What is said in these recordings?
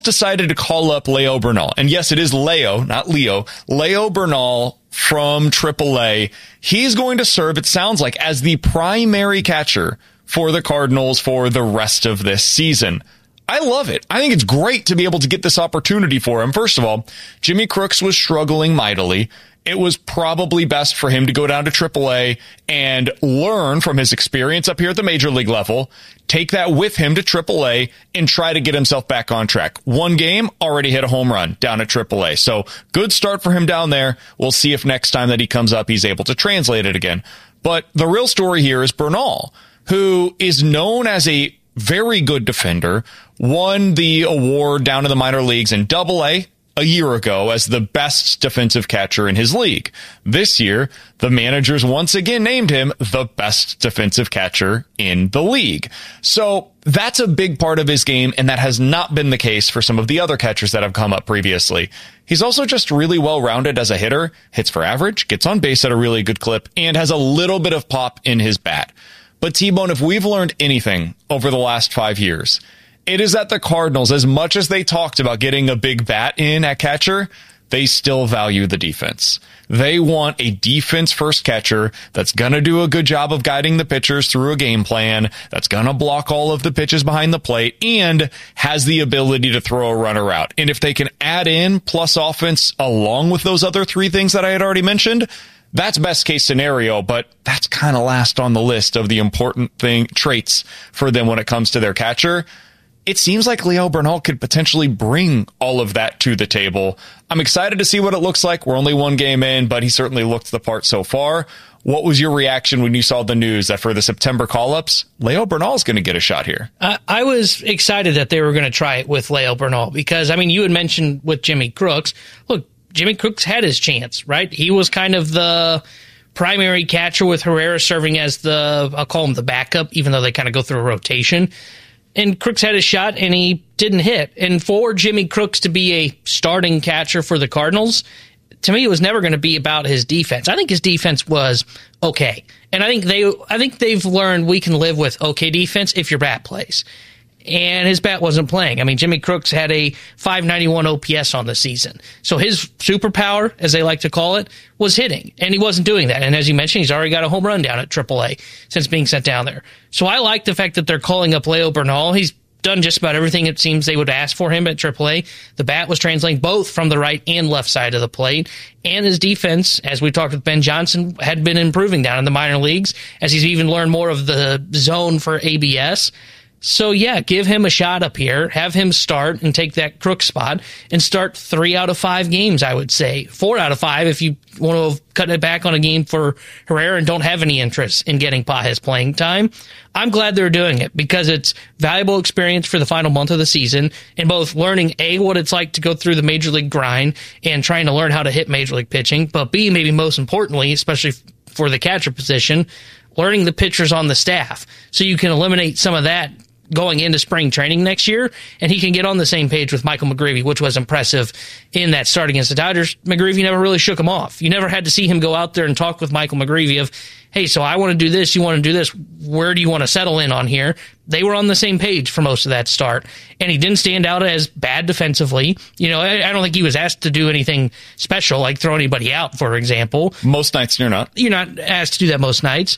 decided to call up Leo Bernal. And yes, it is Leo, not Leo. Leo Bernal from AAA. He's going to serve, it sounds like, as the primary catcher for the Cardinals for the rest of this season. I love it. I think it's great to be able to get this opportunity for him. First of all, Jimmy Crooks was struggling mightily. It was probably best for him to go down to AAA and learn from his experience up here at the major league level, take that with him to AAA, and try to get himself back on track. One game, already hit a home run down at AAA. So good start for him down there. We'll see if next time that he comes up, he's able to translate it again. But the real story here is Bernal, who is known as a very good defender, won the award down in the minor leagues in AA a year ago as the best defensive catcher in his league. This year, the managers once again named him the best defensive catcher in the league. So that's a big part of his game, and that has not been the case for some of the other catchers that have come up previously. He's also just really well-rounded as a hitter, hits for average, gets on base at a really good clip, and has a little bit of pop in his bat. But T-Bone, if we've learned anything over the last 5 years, it is that the Cardinals, as much as they talked about getting a big bat in at catcher, they still value the defense. They want a defense-first catcher that's going to do a good job of guiding the pitchers through a game plan, that's going to block all of the pitches behind the plate, and has the ability to throw a runner out. And if they can add in plus offense along with those other three things that I had already mentioned, that's best case scenario, but that's kind of last on the list of the important traits for them when it comes to their catcher. It seems like Leo Bernal could potentially bring all of that to the table. I'm excited to see what it looks like. We're only one game in, but he certainly looked the part so far. What was your reaction when you saw the news that for the September call-ups, Leo Bernal is going to get a shot here? I was excited that they were going to try it with Leo Bernal because, I mean, you had mentioned with Jimmy Crooks. Look, Jimmy Crooks had his chance, right? He was kind of the primary catcher with Herrera serving as I'll call him the backup, even though they kind of go through a rotation. And Crooks had his shot, and he didn't hit. And for Jimmy Crooks to be a starting catcher for the Cardinals, to me, it was never going to be about his defense. I think his defense was okay. And I think they've learned we can live with okay defense if your bat plays. And his bat wasn't playing. I mean, Jimmy Crooks had a 591 OPS on the season. So his superpower, as they like to call it, was hitting. And he wasn't doing that. And as you mentioned, he's already got a home run down at AAA since being sent down there. So I like the fact that they're calling up Leo Bernal. He's done just about everything it seems they would ask for him at AAA. The bat was translating both from the right and left side of the plate. And his defense, as we talked with Ben Johnson, had been improving down in the minor leagues as he's even learned more of the zone for ABS. So, yeah, give him a shot up here, have him start and take that Crook spot and start 3 out of 5 games, I would say. 4 out of 5 if you want to cut it back on a game for Herrera and don't have any interest in getting Pages playing time. I'm glad they're doing it because it's valuable experience for the final month of the season in both learning, A, what it's like to go through the major league grind and trying to learn how to hit major league pitching, but B, maybe most importantly, especially for the catcher position, learning the pitchers on the staff so you can eliminate some of that going into spring training next year, and he can get on the same page with Michael McGreevy, which was impressive in that start against the Dodgers. McGreevy never really shook him off. You never had to see him go out there and talk with Michael McGreevy of, hey, so I want to do this, you want to do this, where do you want to settle in on here? They were on the same page for most of that start, and he didn't stand out as bad defensively. You know, I don't think he was asked to do anything special, like throw anybody out, for example. Most nights you're not. You're not asked to do that most nights.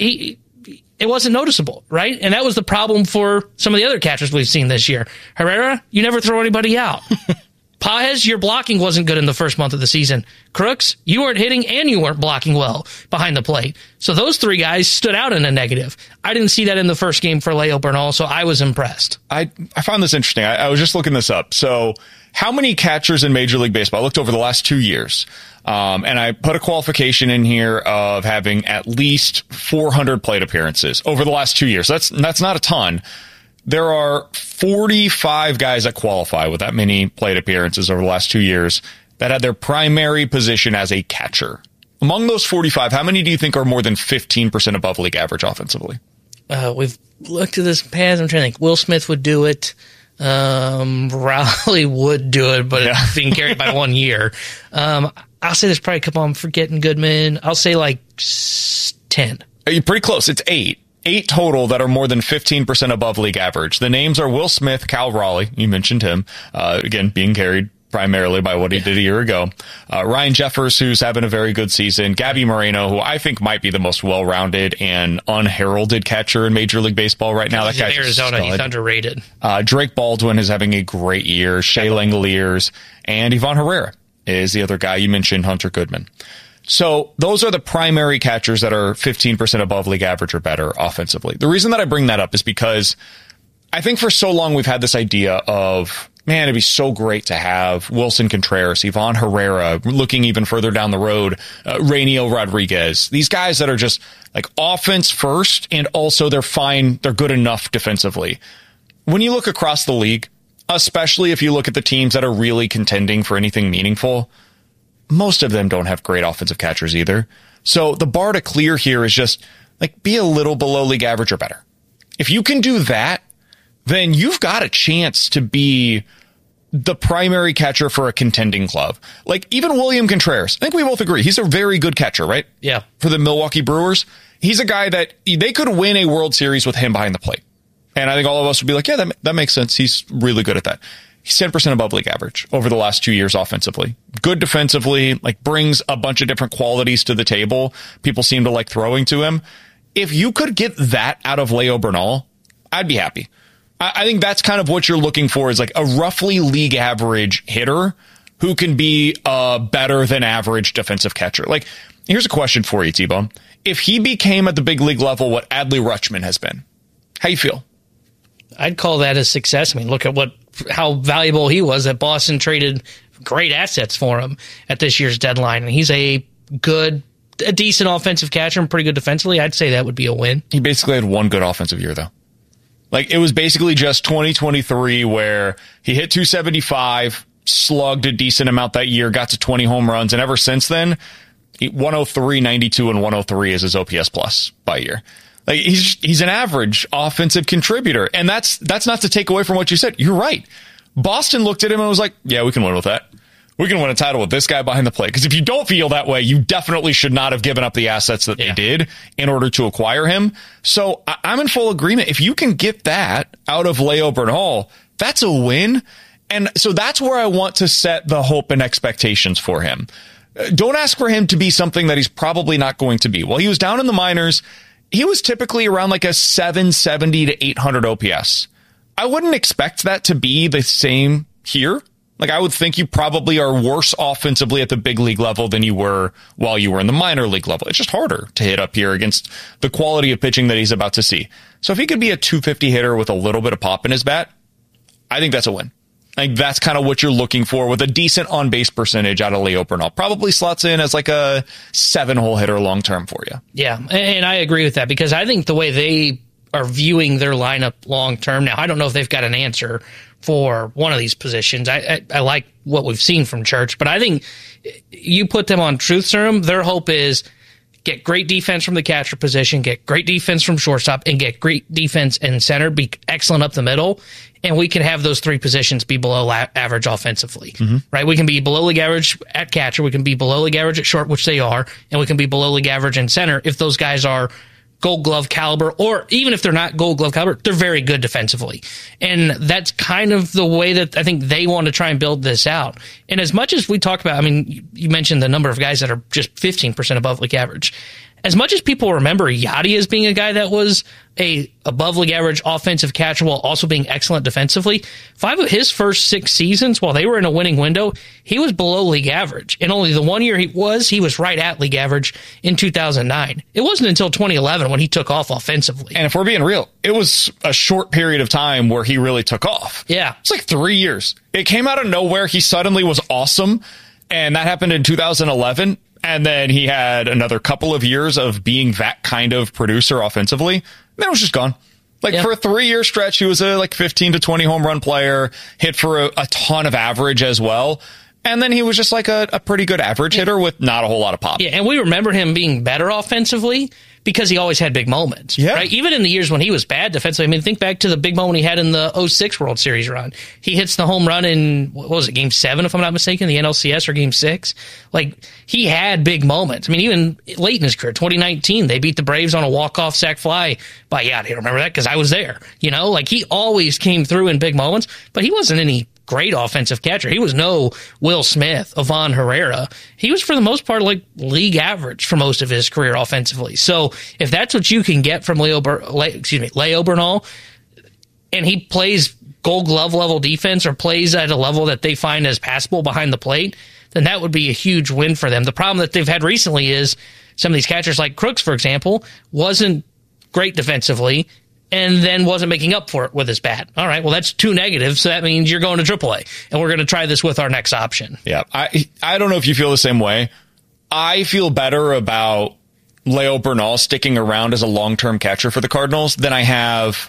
It wasn't noticeable, right? And that was the problem for some of the other catchers we've seen this year. Herrera, you never throw anybody out. Pages, your blocking wasn't good in the first month of the season. Crooks, you weren't hitting and you weren't blocking well behind the plate. So those 3 guys stood out in a negative. I didn't see that in the first game for Leo Bernal, so I was impressed. I found this interesting. I was just looking this up. So how many catchers in Major League Baseball? I looked over the last 2 years. And I put a qualification in here of having at least 400 plate appearances over the last 2 years. That's not a ton. There are 45 guys that qualify with that many plate appearances over the last 2 years that had their primary position as a catcher. Among those 45, how many do you think are more than 15% above league average offensively? We've looked at this past. I'm trying to think. Will Smith would do it. Raleigh would do it, but it's being carried by 1 year. I'll say there's probably a couple I'm forgetting. Goodman. I'll say like 10. You're pretty close. It's 8. 8 total that are more than 15% above league average. The names are Will Smith, Cal Raleigh. You mentioned him. Again, being carried primarily by what he did a year ago. Ryan Jeffers, who's having a very good season. Gabby Moreno, who I think might be the most well-rounded and unheralded catcher in Major League Baseball right now. That guy's Arizona. He's underrated. Drake Baldwin is having a great year. Shea Langoliers. And Ivan Herrera is the other guy. You mentioned Hunter Goodman. So those are the primary catchers that are 15% above league average or better offensively. The reason that I bring that up is because I think for so long we've had this idea of, man, it'd be so great to have Wilson Contreras, Ivan Herrera, looking even further down the road, Rainiel Rodriguez. These guys that are just like offense first, and also they're good enough defensively. When you look across the league, especially if you look at the teams that are really contending for anything meaningful, most of them don't have great offensive catchers either. So the bar to clear here is just like be a little below league average or better. If you can do that, then you've got a chance to be the primary catcher for a contending club. Like even William Contreras, I think we both agree he's a very good catcher, right? Yeah. For the Milwaukee Brewers, he's a guy that they could win a World Series with him behind the plate. And I think all of us would be like, yeah, that makes sense. He's really good at that. He's 10% above league average over the last 2 years offensively. Good defensively, like brings a bunch of different qualities to the table. People seem to like throwing to him. If you could get that out of Leo Bernal, I'd be happy. I think that's kind of what you're looking for, is like a roughly league average hitter who can be a better than average defensive catcher. Like, here's a question for you, T-Bone. If he became at the big league level what Adley Rutschman has been, how you feel? I'd call that a success. I mean, look at how valuable he was, that Boston traded great assets for him at this year's deadline. And he's a decent offensive catcher and pretty good defensively. I'd say that would be a win. He basically had one good offensive year, though. Like, it was basically just 2023 where he hit 275, slugged a decent amount that year, got to 20 home runs. And ever since then, 103, 92, and 103 is his OPS plus by year. Like, he's an average offensive contributor. And that's not to take away from what you said. You're right. Boston looked at him and was like, yeah, we can win with that. We can win a title with this guy behind the plate. Because if you don't feel that way, you definitely should not have given up the assets that they did in order to acquire him. So I'm in full agreement. If you can get that out of Leo Bernal, that's a win. And so that's where I want to set the hope and expectations for him. Don't ask for him to be something that he's probably not going to be. While he was down in the minors, he was typically around like a 770 to 800 OPS. I wouldn't expect that to be the same here. Like, I would think you probably are worse offensively at the big league level than you were while you were in the minor league level. It's just harder to hit up here against the quality of pitching that he's about to see. So if he could be a 250 hitter with a little bit of pop in his bat, I think that's a win. I think that's kind of what you're looking for with a decent on-base percentage out of Leo Bernal. Probably slots in as like a 7-hole hitter long-term for you. Yeah, and I agree with that, because I think the way they are viewing their lineup long-term now, I don't know if they've got an answer for one of these positions. I like what we've seen from Church, but I think you put them on truth serum, their hope is get great defense from the catcher position, get great defense from shortstop, and get great defense in center, be excellent up the middle, and we can have those three positions be below average offensively, right? We can be below league average at catcher, we can be below league average at short, which they are, and we can be below league average in center if those guys are Gold Glove caliber, or even if they're not Gold Glove caliber, they're very good defensively. And that's kind of the way that I think they want to try and build this out. And as much as we talk about, I mean, you mentioned the number of guys that are just 15% above league average. As much as people remember Yachty as being a guy that was a above league average offensive catcher while also being excellent defensively, 5 of his first 6 seasons while they were in a winning window, he was below league average. And only the 1 year he was right at league average in 2009. It wasn't until 2011 when he took off offensively. And if we're being real, it was a short period of time where he really took off. Yeah. It's like 3 years. It came out of nowhere. He suddenly was awesome. And that happened in 2011. And then he had another couple of years of being that kind of producer offensively. Then it was just gone. Like, for a 3-year stretch, he was a 15 to 20 home run player, hit for a ton of average as well. And then he was just like a pretty good average hitter with not a whole lot of pop. Yeah, and we remember him being better offensively because he always had big moments. Yeah. Right? Even in the years when he was bad defensively. I mean, think back to the big moment he had in the 06 World Series run. He hits the home run in, what was it, Game 7, if I'm not mistaken, the NLCS, or Game 6. Like, he had big moments. I mean, even late in his career, 2019, they beat the Braves on a walk-off sac fly by Yachty. I remember that because I was there. You know, like, he always came through in big moments, but he wasn't any great offensive catcher. He was no Will Smith, Ivan Herrera. He was, for the most part, like league average for most of his career offensively. So if that's what you can get from Leo Bernal, and he plays Gold Glove level defense or plays at a level that they find as passable behind the plate, then that would be a huge win for them. The problem that they've had recently is some of these catchers like Crooks, for example, wasn't great defensively, and then wasn't making up for it with his bat. All right, well, that's 2 negatives, so that means you're going to AAA, and we're going to try this with our next option. Yeah, I don't know if you feel the same way. I feel better about Leo Bernal sticking around as a long-term catcher for the Cardinals than I have,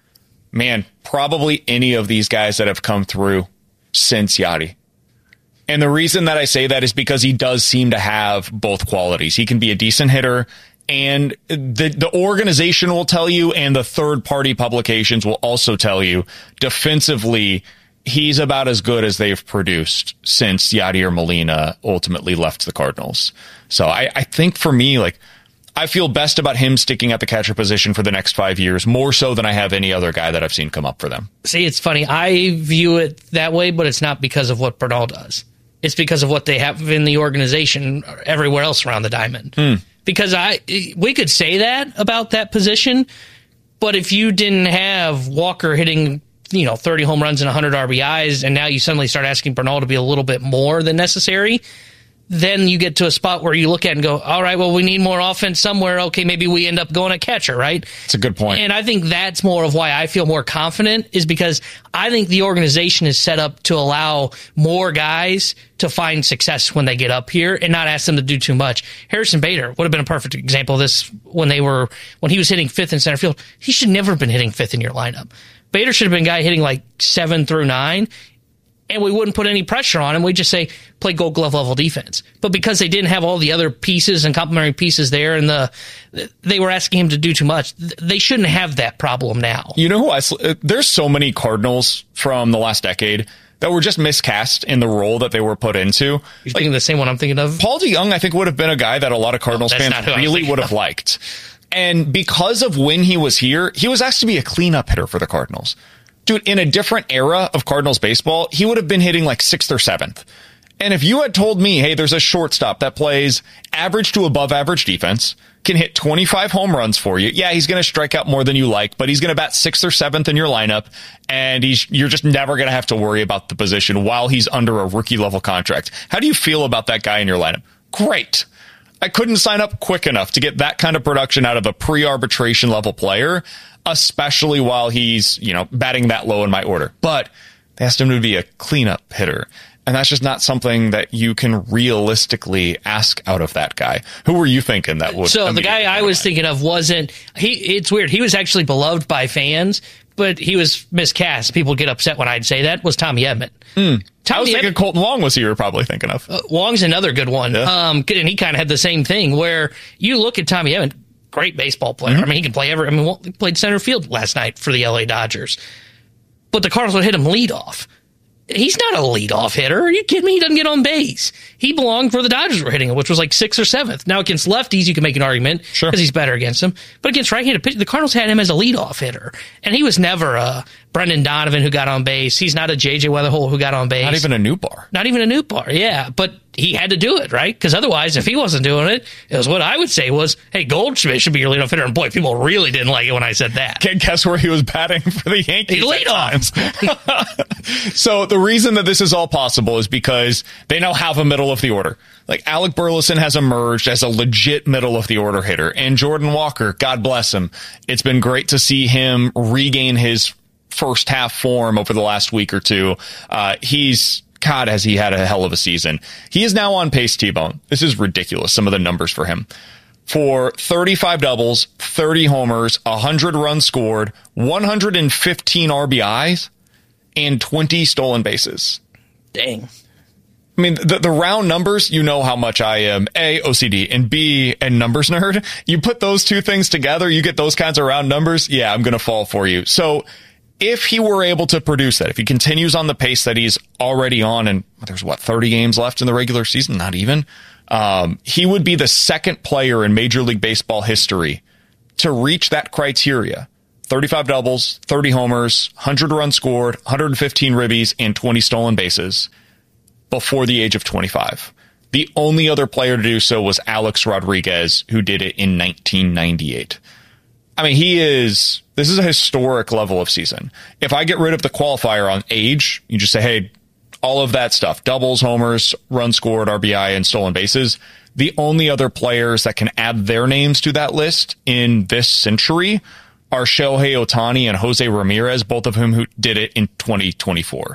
probably any of these guys that have come through since Yachty. And the reason that I say that is because he does seem to have both qualities. He can be a decent hitter, and the organization will tell you, and the third-party publications will also tell you, defensively, he's about as good as they've produced since Yadier Molina ultimately left the Cardinals. So I think for me, like, I feel best about him sticking at the catcher position for the next 5 years, more so than I have any other guy that I've seen come up for them. See, it's funny. I view it that way, but it's not because of what Bernal does. It's because of what they have in the organization everywhere else around the diamond. Because we could say that about that position, but if you didn't have Walker hitting, 30 home runs and 100 RBIs, and now you suddenly start asking Bernal to be a little bit more than necessary, then you get to a spot where you look at it and go, all right, well, we need more offense somewhere. Okay, maybe we end up going a catcher, right? That's a good point. And I think that's more of why I feel more confident, is because I think the organization is set up to allow more guys to find success when they get up here and not ask them to do too much. Harrison Bader would have been a perfect example of this when he was hitting 5th in center field. He should never have been hitting 5th in your lineup. Bader should have been a guy hitting like 7 through 9. And we wouldn't put any pressure on him. We'd just say, play Gold Glove level defense. But because they didn't have all the other pieces and complementary pieces there, and they were asking him to do too much, they shouldn't have that problem now. You know who there's so many Cardinals from the last decade that were just miscast in the role that they were put into. You're thinking the same one I'm thinking of? Paul DeJong, I think, would have been a guy that a lot of Cardinals fans really would have liked. And because of when he was here, he was asked to be a cleanup hitter for the Cardinals. Dude, in a different era of Cardinals baseball, he would have been hitting like 6th or 7th. And if you had told me, hey, there's a shortstop that plays average to above average defense, can hit 25 home runs for you. Yeah, he's going to strike out more than you like, but he's going to bat 6th or 7th in your lineup, and you're just never going to have to worry about the position while he's under a rookie level contract. How do you feel about that guy in your lineup? Great. I couldn't sign up quick enough to get that kind of production out of a pre-arbitration level player, especially while he's, batting that low in my order. But they asked him to be a cleanup hitter. And that's just not something that you can realistically ask out of that guy. Who were you thinking that would? So the guy I was thinking of it's weird. He was actually beloved by fans, but he was miscast. People get upset when I'd say that, was Tommy Edman. I was thinking Colton Wong was who you were probably thinking of. Wong's another good one. Yeah. And he kind of had the same thing where you look at Tommy Edman, great baseball player. I mean, he can play he played center field last night for the LA Dodgers. But the Cardinals would hit him leadoff. He's not a leadoff hitter. Are you kidding me? He doesn't get on base. He belonged where the Dodgers were hitting him, which was like 6th or 7th. Now, against lefties, you can make an argument because he's better against them. But against right-handed pitchers, the Cardinals had him as a leadoff hitter. And he was never a Brendan Donovan who got on base. He's not a J.J. Weatherholt who got on base. Not even a Nootbaar. Not even a Nootbaar, yeah. But he had to do it, right? Because otherwise, if he wasn't doing it, it was what I would say was, hey, Goldschmidt should be your leadoff hitter. And boy, people really didn't like it when I said that. Can't guess where he was batting for the Yankees. Leadoff. So the reason that this is all possible is because they now have a middle of the order. Like, Alec Burleson has emerged as a legit middle of the order hitter. And Jordan Walker, God bless him. It's been great to see him regain his first half form over the last week or two. God, has he had a hell of a season. He is now on pace, T-Bone. This is ridiculous, some of the numbers for him. For 35 doubles, 30 homers, 100 runs scored, 115 RBIs, and 20 stolen bases. Dang. I mean, the round numbers, you know how much I am A, OCD, and B, a numbers nerd. You put those two things together, you get those kinds of round numbers. Yeah, I'm going to fall for you. So if he were able to produce that, if he continues on the pace that he's already on, and there's 30 games left in the regular season, not even, he would be the second player in Major League Baseball history to reach that criteria. 35 doubles, 30 homers, 100 runs scored, 115 ribbies, and 20 stolen bases before the age of 25. The only other player to do so was Alex Rodriguez, who did it in 1998. I mean, this is a historic level of season. If I get rid of the qualifier on age, you just say, hey, all of that stuff, doubles, homers, runs scored, RBI, and stolen bases, the only other players that can add their names to that list in this century are Shohei Ohtani and Jose Ramirez, both of whom who did it in 2024.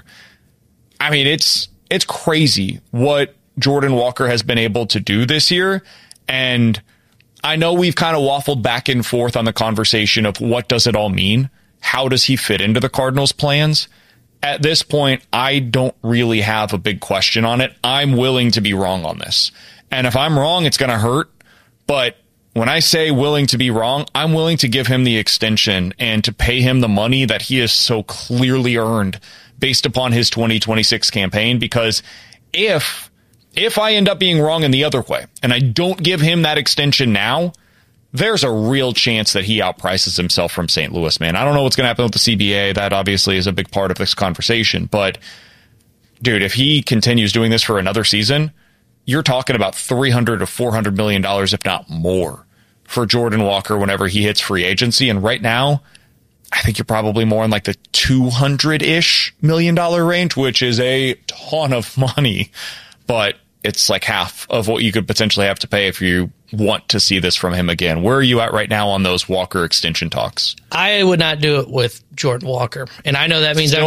I mean, it's crazy what Jordan Walker has been able to do this year. And I know we've kind of waffled back and forth on the conversation of what does it all mean? How does he fit into the Cardinals' plans? At this point, I don't really have a big question on it. I'm willing to be wrong on this. And if I'm wrong, it's going to hurt. But when I say willing to be wrong, I'm willing to give him the extension and to pay him the money that he has so clearly earned based upon his 2026 campaign. Because if I end up being wrong in the other way and I don't give him that extension now, there's a real chance that he outprices himself from St. Louis, man. I don't know what's going to happen with the CBA. That obviously is a big part of this conversation. But, dude, if he continues doing this for another season, you're talking about $300 to $400 million, if not more, for Jordan Walker whenever he hits free agency. And right now, I think you're probably more in like the $200-ish million range, which is a ton of money. But it's like half of what you could potentially have to pay if you want to see this from him again. Where are you at right now on those Walker extension talks? I would not do it with Jordan Walker. And I know that means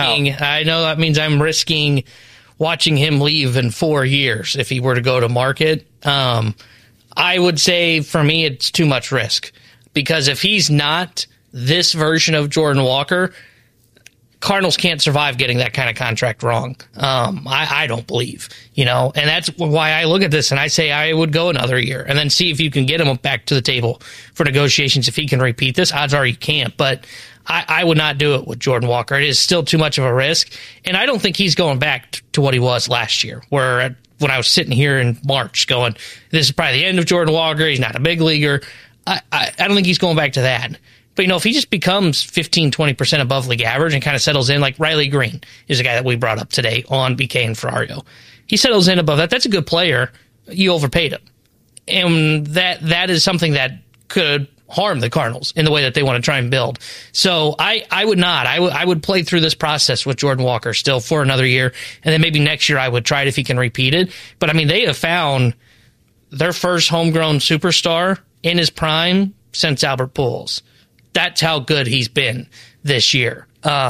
I'm risking watching him leave in 4 years if he were to go to market. I would say for me, it's too much risk, because if he's not this version of Jordan Walker, Cardinals can't survive getting that kind of contract wrong. I don't believe, and that's why I look at this and I say I would go another year and then see if you can get him back to the table for negotiations. If he can repeat this, odds are he can't, but I would not do it with Jordan Walker. It is still too much of a risk. And I don't think he's going back to what he was last year, where when I was sitting here in March going, this is probably the end of Jordan Walker. He's not a big leaguer. I don't think he's going back to that. But, if he just becomes 15, 20% above league average and kind of settles in, like Riley Green is a guy that we brought up today on BK and Ferrario. He settles in above that. That's a good player. You overpaid him. And that is something that could harm the Cardinals in the way that they want to try and build. So I would not. I would play through this process with Jordan Walker still for another year. And then maybe next year I would try it if he can repeat it. But, they have found their first homegrown superstar in his prime since Albert Pujols. That's how good he's been this year.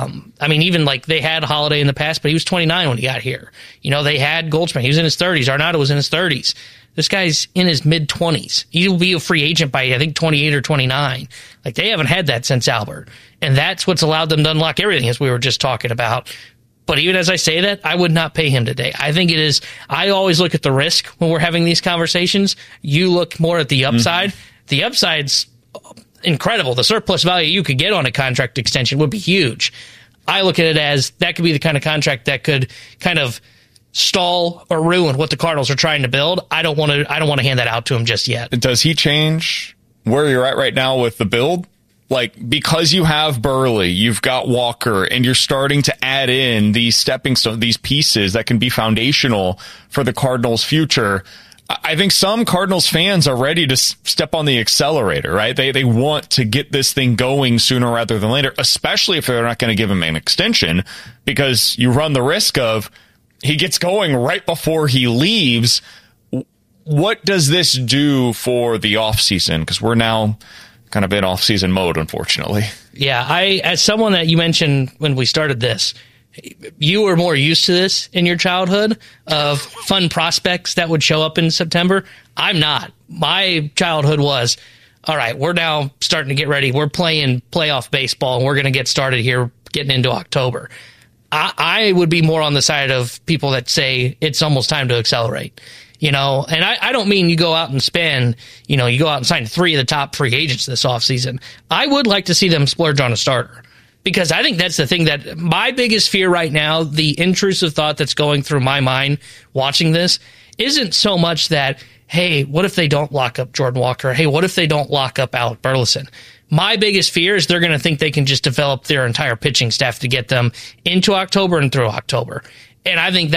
Even like they had Holiday in the past, but he was 29 when he got here. They had Goldschmidt. He was in his 30s. Arenado was in his 30s. This guy's in his mid-20s. He'll be a free agent by, I think, 28 or 29. Like, they haven't had that since Albert. And that's what's allowed them to unlock everything, as we were just talking about. But even as I say that, I would not pay him today. I think it is – I always look at the risk when we're having these conversations. You look more at the upside. Mm-hmm. The upside's – incredible. The surplus value you could get on a contract extension would be huge. I look at it as that could be the kind of contract that could kind of stall or ruin what the Cardinals are trying to build. I don't want to hand that out to him just yet. Does he change where you're at right now with the build? Like, because you have Burley, you've got Walker, and you're starting to add in these stepping stones, these pieces that can be foundational for the Cardinals' future. I think some Cardinals fans are ready to step on the accelerator, right? They want to get this thing going sooner rather than later, especially if they're not going to give him an extension, because you run the risk of he gets going right before he leaves. What does this do for the offseason? Because we're now kind of in off-season mode, unfortunately. Yeah, as someone that you mentioned when we started this, you were more used to this in your childhood of fun prospects that would show up in September. I'm not. My childhood was, all right, we're now starting to get ready. We're playing playoff baseball, and we're going to get started here getting into October. I would be more on the side of people that say it's almost time to accelerate. And I don't mean you go out and spend, you go out and sign 3 of the top free agents this offseason. I would like to see them splurge on a starter, because I think that's the thing that my biggest fear right now, the intrusive thought that's going through my mind watching this, isn't so much that, hey, what if they don't lock up Jordan Walker? Hey, what if they don't lock up Alec Burleson? My biggest fear is they're going to think they can just develop their entire pitching staff to get them into October and through October. And I think